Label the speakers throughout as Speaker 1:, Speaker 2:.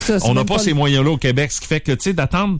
Speaker 1: On n'a pas ces moyens-là au Québec, ce qui fait que, tu sais, d'attendre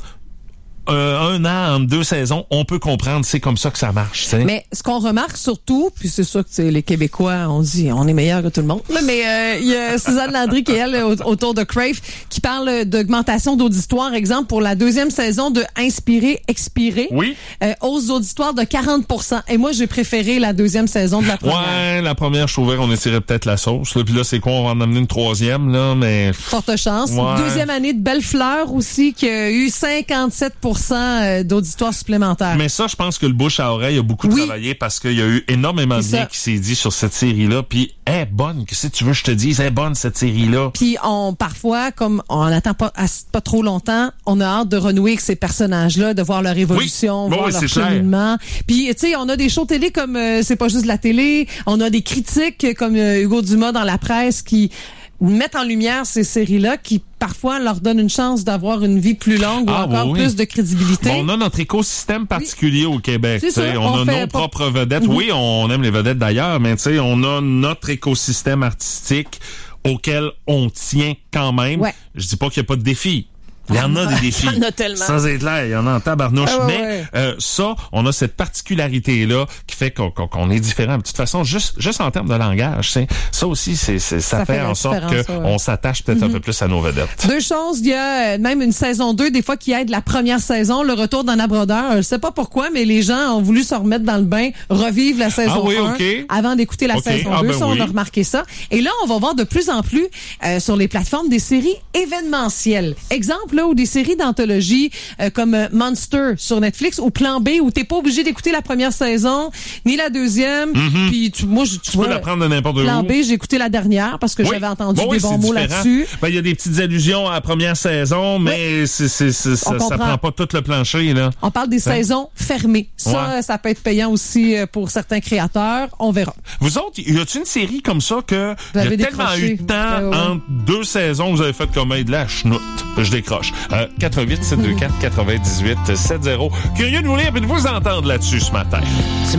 Speaker 1: un an entre 2 saisons, on peut comprendre, c'est comme ça que ça marche. T'sais.
Speaker 2: Mais ce qu'on remarque surtout, puis c'est sûr que les Québécois, on dit on est meilleur que tout le monde, là, mais il y a Suzanne Landry qui est elle autour de Crave, qui parle d'augmentation d'auditoire, exemple pour la 2e saison de Inspirer, Expirer.
Speaker 1: Oui.
Speaker 2: Hausse d'auditoire de 40%. Et moi, j'ai préféré la 2e saison de la première.
Speaker 1: Ouais, la première, je trouvais qu'on étirait peut-être la sauce. Là. Puis là, c'est quoi, on va en amener une 3e, là, mais...
Speaker 2: Forte chance.
Speaker 1: Ouais.
Speaker 2: 2e année de Belle Fleur aussi, qui a eu 57% d'auditoire supplémentaire.
Speaker 1: Mais ça, je pense que le bouche à oreille a beaucoup travaillé parce qu'il y a eu énormément de bien qui s'est dit sur cette série-là. Puis, elle est bonne. Qu'est-ce que tu veux que je te dise? Elle est bonne, cette série-là.
Speaker 2: Puis, parfois, comme on n'attend pas trop longtemps, on a hâte de renouer avec ces personnages-là, de voir leur évolution, voir leur cheminement. Puis, tu sais, on a des shows télé comme c'est pas juste de la télé. On a des critiques comme Hugo Dumas dans la presse qui mettent en lumière ces séries-là qui parfois leur donnent une chance d'avoir une vie plus longue ou encore plus de crédibilité.
Speaker 1: Bon, on a notre écosystème particulier au Québec. On a nos propres vedettes. Oui, on aime les vedettes d'ailleurs, mais tu sais, on a notre écosystème artistique auquel on tient quand même. Ouais. Je dis pas qu'il n'y a pas de défis. Il y en a des défis.
Speaker 2: Il y en a tellement.
Speaker 1: Ça, c'est clair. Il y en a en tabarnouche. Mais ça, on a cette particularité-là qui fait qu'on est différent. De toute façon, juste en termes de langage, ça aussi, ça fait en sorte qu'on s'attache peut-être un peu plus à nos vedettes. 2
Speaker 2: choses. Il y a même une saison 2, des fois, qui aide la première saison, le retour d'Anna Brodeur. Je sais pas pourquoi, mais les gens ont voulu se remettre dans le bain, revivre la saison 1 avant d'écouter la saison 2. On a remarqué ça. Et là, on va voir de plus en plus sur les plateformes des séries événementielles. Exemple, là, ou des séries d'anthologie comme Monster sur Netflix ou Plan B où t'es pas obligé d'écouter la première saison ni la 2e. Puis tu
Speaker 1: peux la prendre de n'importe où.
Speaker 2: Plan B, j'ai écouté la dernière parce que j'avais entendu des bons mots là-dessus.
Speaker 1: Ben il y a des petites allusions à la première saison, mais ça prend pas tout le plancher là.
Speaker 2: On parle des saisons fermées. Ça peut être payant aussi pour certains créateurs. On verra.
Speaker 1: Vous autres, y a-t-il une série comme ça que il y a tellement eu de temps entre 2 saisons, vous avez fait comme de la chenoute. Je décroche. 88 724 98 70. Curieux de vous lire et de vous entendre là-dessus ce matin.